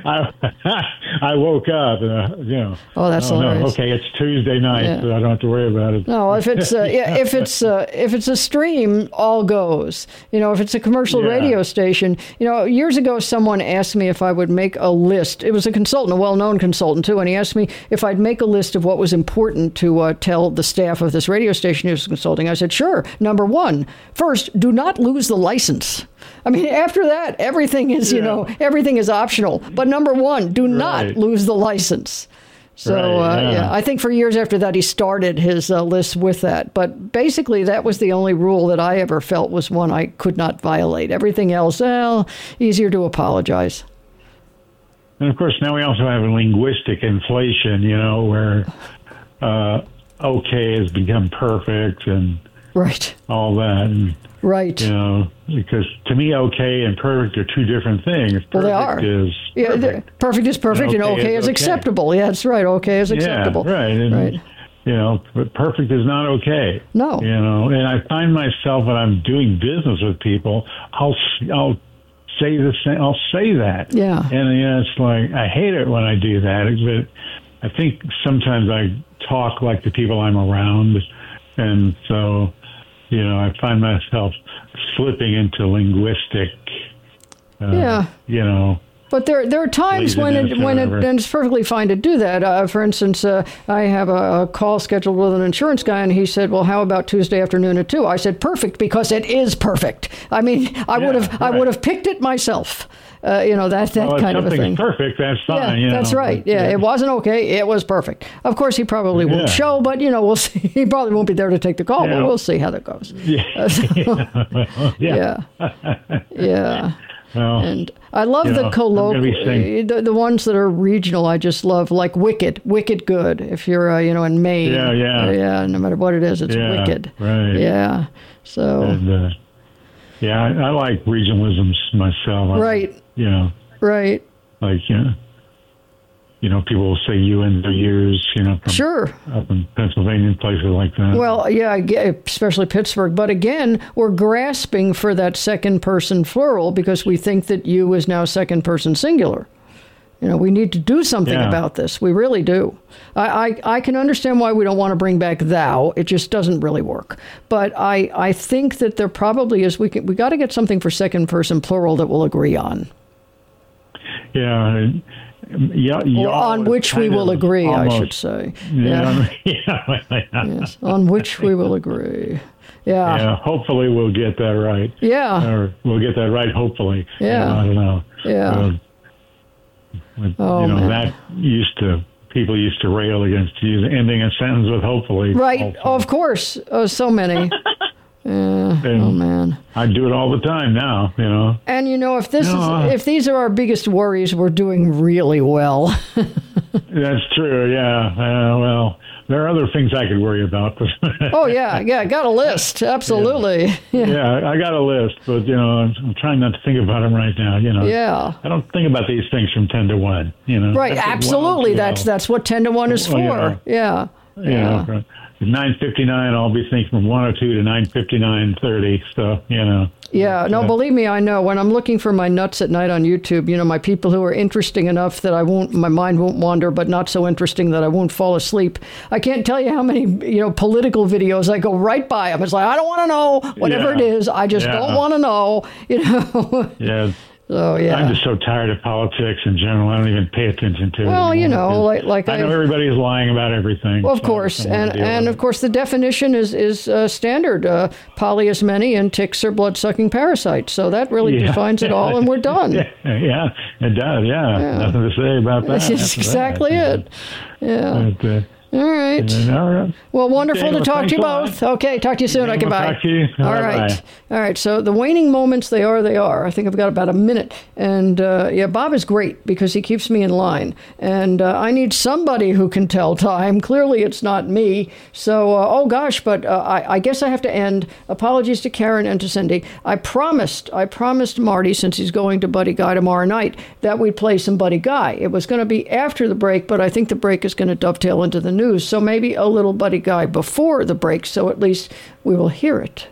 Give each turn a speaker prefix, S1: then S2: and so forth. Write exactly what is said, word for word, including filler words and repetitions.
S1: I, I woke up, and, uh, you know.
S2: Oh, that's
S1: oh,
S2: hilarious.
S1: No, okay, it's Tuesday night,
S2: Yeah.
S1: so I don't have to worry about it.
S2: No, if it's uh, yeah, if it's uh, if it's a stream, all goes. You know, if it's a commercial
S1: Yeah.
S2: radio station. You know, years ago, someone asked me if I would make a list. It was a consultant, a well-known consultant too, and he asked me if I'd make a list of what was important to uh, tell the staff of this radio station he was consulting. I said, sure. Number one, first, do not lose the license. I mean, after that, everything is, you
S1: Yeah.
S2: know, everything is optional. But number one, do not
S1: Right.
S2: lose the license. So,
S1: Right,
S2: uh,
S1: yeah.
S2: yeah, I think for years after that, he started his uh, list with that. But basically, that was the only rule that I ever felt was one I could not violate. Everything else, well, easier to apologize.
S1: And of course, now we also have linguistic inflation, you know, where uh, okay has become perfect and
S2: Right,
S1: all that. And,
S2: right.
S1: you know, because to me, okay and perfect are two different things. Perfect
S2: Well, they are.
S1: is
S2: Yeah,
S1: perfect.
S2: the- perfect is perfect, and
S1: And
S2: okay,
S1: okay
S2: is
S1: is okay.
S2: acceptable. Yeah, that's right. Okay is acceptable.
S1: Yeah, right. And,
S2: Right.
S1: You know, but perfect is not okay.
S2: No.
S1: You know, and I find myself when I'm doing business with people, I'll I'll say the same. I'll say that.
S2: Yeah.
S1: And you know, it's like I hate it when I do that. But I think sometimes I talk like the people I'm around, and so you know, I find myself slipping into linguistic. Uh,
S2: Yeah.
S1: You know.
S2: But there, there are times when it,
S1: Laziness or
S2: when it,
S1: whatever.
S2: and it's perfectly fine to do that. Uh, for instance, uh, I have a, a call scheduled with an insurance guy, and he said, "Well, how about Tuesday afternoon at two?" I said, "Perfect," because it is perfect. I mean, I
S1: Yeah,
S2: would have, I
S1: right.
S2: would have picked it myself. Uh, you know, that that
S1: Well, if
S2: kind of a
S1: something's
S2: thing.
S1: perfect, that's fine.
S2: Yeah,
S1: you know,
S2: that's right.
S1: but,
S2: Yeah, it wasn't okay. It was perfect. Of course, he probably won't
S1: Yeah.
S2: show, but you know, we'll see. He probably won't be there to take the call,
S1: Yeah.
S2: but we'll see how that goes.
S1: Yeah.
S2: Yeah, yeah.
S1: Well,
S2: And I love
S1: You
S2: the
S1: know, I'm gonna be
S2: colloquial,
S1: saying-
S2: the, the ones that are regional. I just love, like Wicked, Wicked Good. If you're, uh, you know, in Maine,
S1: Yeah, yeah.
S2: uh, yeah. No matter what it is, it's
S1: Yeah,
S2: Wicked.
S1: right.
S2: Yeah. So
S1: and, uh, yeah, I, I like regionalisms myself. I,
S2: right,
S1: You know,
S2: right,
S1: like you know, you know, people will say "you" in their ears. You know, from
S2: sure.
S1: up in Pennsylvania and places like that.
S2: Well, yeah, I get- especially Pittsburgh. But again, we're grasping for that second person plural because we think that you is now second person singular. You know, we need to do something
S1: Yeah.
S2: about this. We really do. I, I, I can understand why we don't want to bring back thou. It just doesn't really work. But I, I think that there probably is. We can, we got to get something for second person plural that we'll agree on.
S1: yeah. and, Yeah,
S2: Or
S1: y'all
S2: on
S1: is
S2: which we
S1: kind
S2: will
S1: of
S2: agree, I
S1: almost-
S2: should say.
S1: Yeah,
S2: Yeah.
S1: yeah,
S2: Yes. On which we will agree. Yeah.
S1: yeah. Hopefully, we'll get that right.
S2: Yeah.
S1: Or we'll get that right. Hopefully.
S2: Yeah.
S1: You know, I don't know.
S2: Yeah.
S1: Uh, but,
S2: Oh,
S1: you know,
S2: man.
S1: that used to people used to rail against using ending a sentence with "hopefully."
S2: Right.
S1: hopefully.
S2: Of course. Oh, so many. Yeah.
S1: And
S2: Oh, man.
S1: I do it all the time now. You know.
S2: And you know, if this
S1: No,
S2: is if these are our biggest worries, we're doing really well.
S1: That's true. Yeah. Uh, well, there are other things I could worry about. But
S2: Oh yeah, yeah, got a list. Absolutely. Yeah.
S1: yeah, I got a list, but you know, I'm, I'm trying not to think about them right now. You know.
S2: Yeah.
S1: I don't think about these things from ten to one. You know.
S2: Right,
S1: That's
S2: absolutely.
S1: well,
S2: That's that's what ten to one is
S1: Well,
S2: for. Yeah.
S1: You know, from nine fifty-nine, I'll be thinking from one oh two to nine fifty-nine thirty. So, you know.
S2: Yeah, no,
S1: Yeah.
S2: believe me, I know. When I'm looking for my nuts at night on YouTube, you know, my people who are interesting enough that I won't, my mind won't wander, but not so interesting that I won't fall asleep. I can't tell you how many, you know, political videos I go right by them. It's like, I don't want to know whatever
S1: Yeah.
S2: it is. I just
S1: Yeah.
S2: don't want to know, you know.
S1: Yeah.
S2: So, yeah.
S1: I'm just so tired of politics in general. I don't even pay attention to it.
S2: Well, you
S1: anymore,
S2: know,
S1: because
S2: like, like
S1: I know
S2: I-
S1: everybody's lying about everything.
S2: Well, of
S1: so I
S2: course,
S1: don't wanna
S2: and
S1: deal
S2: and
S1: with
S2: of course, the definition is is uh, standard. Uh, poly is many, and ticks are blood-sucking parasites. So that really
S1: Yeah.
S2: defines it all, and we're done.
S1: it. Yeah, it does. Yeah.
S2: Yeah.
S1: Nothing to say about that.
S2: That's
S1: after
S2: exactly
S1: that.
S2: it. Yeah.
S1: But, uh,
S2: All right.
S1: and, all right.
S2: Well, wonderful
S1: Okay,
S2: to
S1: well,
S2: talk to you
S1: thanks a lot.
S2: both. Okay, talk to you soon.
S1: Okay,
S2: Okay,
S1: we'll
S2: bye.
S1: talk to you.
S2: All
S1: All
S2: right.
S1: right,
S2: All right. So the waning moments, they are, they are. I think I've got about a minute. And uh, yeah, Bob is great because he keeps me in line. And uh, I need somebody who can tell time. Clearly, it's not me. So, uh, oh gosh, but uh, I, I guess I have to end. Apologies to Karen and to Cindy. I promised, I promised Marty, since he's going to Buddy Guy tomorrow night, that we'd play some Buddy Guy. It was going to be after the break, but I think the break is going to dovetail into the news. So maybe a little Buddy Guy before the break, so at least we will hear it.